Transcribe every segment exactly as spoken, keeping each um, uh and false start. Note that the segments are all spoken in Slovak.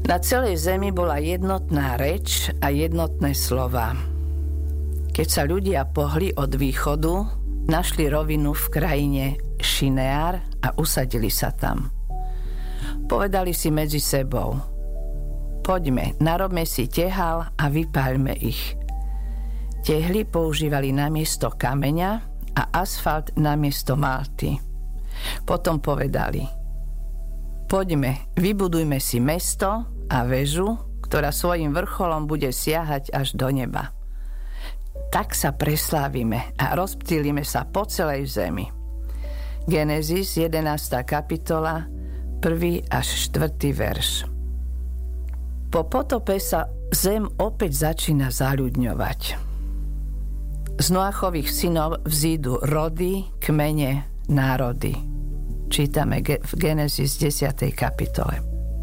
Na celej zemi bola jednotná reč a jednotné slova. Keď sa ľudia pohli od východu, našli rovinu v krajine Šineár a usadili sa tam. Povedali si medzi sebou: poďme, narobme si tehál a vypáľme ich. Tehly používali namiesto kameňa a asfalt namiesto malty. Potom povedali: poďme, vybudujme si mesto a väžu, ktorá svojim vrcholom bude siahať až do neba. Tak sa preslávime a rozptýlime sa po celej zemi. Genesis jedenásta kapitola, prvý až štvrtý verš. Po potope sa zem opäť začína zaľudňovať. Z Noachových synov vzídu rody, kmene, národy. Čítame v Genesis desiatej kapitole.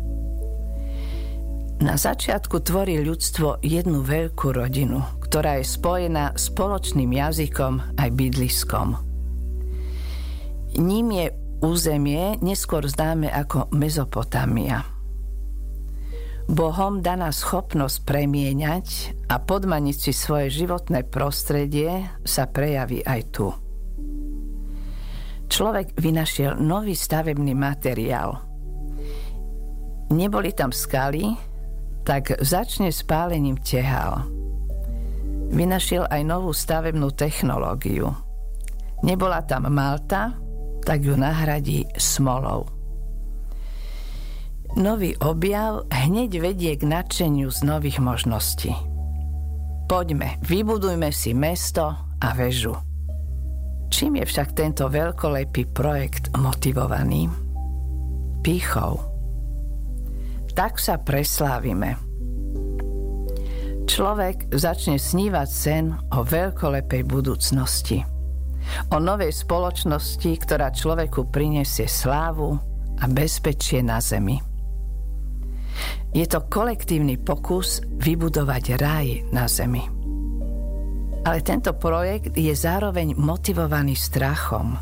Na začiatku tvorí ľudstvo jednu veľkú rodinu, ktorá je spojená spoločným jazykom aj bydliskom. Ním je územie neskôr známe ako Mezopotámia. Bohom daná schopnosť premieňať a podmaniť si svoje životné prostredie sa prejaví aj tu. Človek vynašiel nový stavebný materiál. Neboli tam skaly, tak začne s pálením tehál. Vynašiel aj novú stavebnú technológiu. Nebola tam malta, tak ju nahradí smolou. Nový objav hneď vedie k nadšeniu z nových možností. Poďme, vybudujme si mesto a väžu. Čím je však tento veľkolepý projekt motivovaný? Pýchou. Tak sa preslávime. Človek začne snívať sen o veľkolepej budúcnosti. O novej spoločnosti, ktorá človeku prinesie slávu a bezpečie na zemi. Je to kolektívny pokus vybudovať raj na zemi. Ale tento projekt je zároveň motivovaný strachom.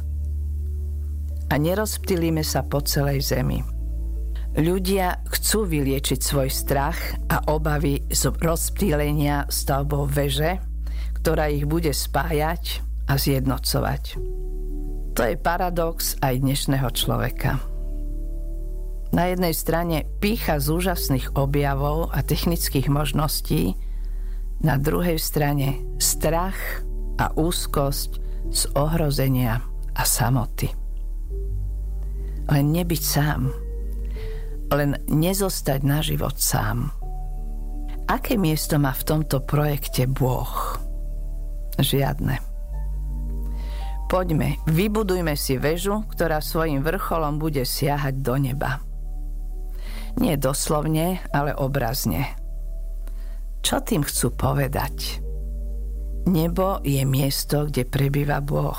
A nerozptýlime sa po celej zemi. Ľudia chcú vyliečiť svoj strach a obavy z rozptýlenia stavbou veže, ktorá ich bude spájať a zjednocovať. To je paradox aj dnešného človeka. Na jednej strane pýcha z úžasných objavov a technických možností, na druhej strane strach a úzkosť z ohrozenia a samoty. Len nebyť sám. Len nezostať na život sám. Aké miesto má v tomto projekte Boh? Žiadne. Poďme, vybudujme si väžu, ktorá svojim vrcholom bude siahať do neba. Nie doslovne, ale obrazne. Čo tým chcú povedať? Nebo je miesto, kde prebýva Boh.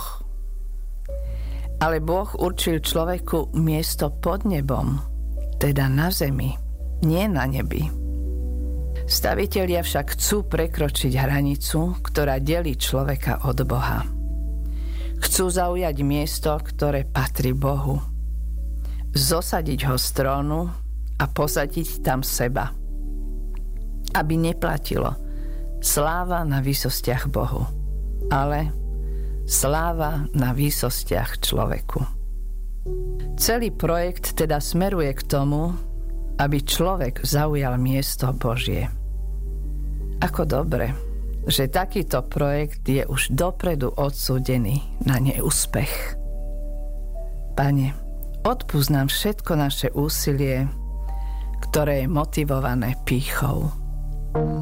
Ale Boh určil človeku miesto pod nebom, teda na zemi, nie na nebi. Stavitelia však chcú prekročiť hranicu, ktorá delí človeka od Boha. Chcú zaujať miesto, ktoré patrí Bohu. Zosadiť ho z trónu a posadiť tam seba. Aby neplatilo sláva na výsostiach Bohu, ale sláva na výsostiach človeku. Celý projekt teda smeruje k tomu, aby človek zaujal miesto Božie. Ako dobre, že takýto projekt je už dopredu odsúdený na neúspech. Pane, odpusť nám všetko naše úsilie, ktoré je motivované pýchou.